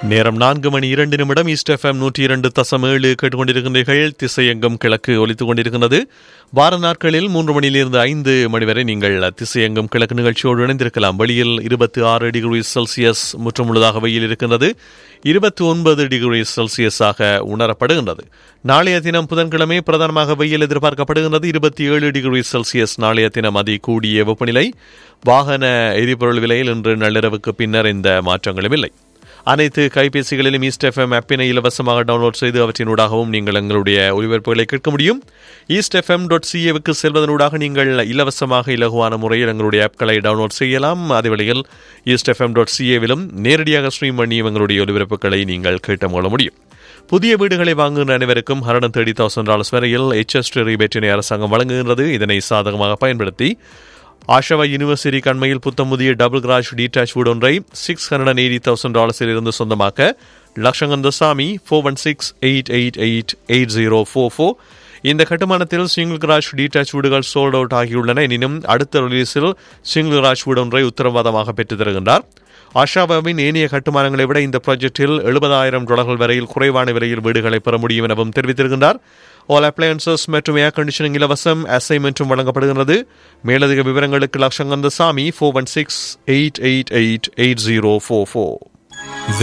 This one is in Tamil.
நேரம் 4:02 ஈஸ்ட் எஃப்எம் 102.7 கேட்டுக்கொண்டிருக்கின்றீர்கள். திசையெங்கும் கிழக்கு ஒலித்துக் கொண்டிருக்கிறது. வார நாட்களில் 3 மணியிலிருந்து 5 மணி வரை நீங்கள் திசையெங்கும் கிழக்கு நிகழ்ச்சியோடு இணைந்திருக்கலாம். வெளியில் 26 டிகிரி செல்சியஸ் முற்றுமுழுதாக வெயில் இருக்கின்றது. 29 டிகிரி செல்சியஸாக உணரப்படுகின்றது. நாளைய தினம் புதன்கிழமை பிரதானமாக வெயில் எதிர்பார்க்கப்படுகின்றது. 27 டிகிரி செல்சியஸ் நாளைய தினம் அதி கூடிய வெப்பநிலை. வாகன எரிபொருள் விலையில் இன்று நள்ளிரவுக்கு பின்னர் எந்த மாற்றங்களும் இல்லை. அனைத்து கைபேசிகளிலும் ஈஸ்ட் எஃப்எம் ஆப்பினை இலவசமாக டவுன்லோட் செய்து அவற்றினூடாகவும் நீங்கள் எங்களுடைய ஒலிபரப்புகளை கேட்க முடியும். eastfm.ca செல்வதனூடாக நீங்கள் இலவசமாக இலகுவான முறையில் எங்களுடைய ஆப்களை டவுன்லோட் செய்யலாம். அதே வேளையில் eastfm.ca நேரடியாக ஸ்ட்ரீம் பண்ணி எங்களுடைய ஒலிபரப்புகளை நீங்கள் கேட்டு கொள்ள முடியும். புதிய வீடுகளை வாங்குகின்ற அனைவருக்கும் $130,000 வரையில் HST ரீபேட்டினை அரசாங்கம் வழங்குகின்றது. இதனை சாதகமாக பயன்படுத்தி ஆஷாவா யூனிவர்சிட்டி கண்மையில் புத்தமுதிய டபுள் கிராஷ் டீடாச் வீடு ஒன்றை $680,000 இருந்து சொந்தமாக்க லட்சங்கந்தசாமி 4168888044. இந்த கட்டுமானத்தில் சிங்கிள் கிராஷ் டீடாச் வீடுகள் சோல்ட் அவுட் ஆகியுள்ளன. எனினும் அடுத்த ரிலீஸில் சிங்கிள் கிராஷ் வீடு ஒன்றை உத்தரவாதமாக பெற்றுத் தருகின்றார். ஆஷாவாவின் ஏனைய கட்டுமானங்களை விட இந்த ப்ராஜெக்டில் $70,000 வரையில் குறைவான விலையில் வீடுகளை பெற முடியும் எனவும் தெரிவித்திருக்கின்றார். ஆல் அப்ளையன்சஸ் மற்றும் ஏர் கண்டிஷனிங் இலவசம், அசைன்மெண்ட்டும் வழங்கப்படுகிறது. மேலதிக விவரங்களுக்கு லட்சங்கந்தசாமி 4168888044.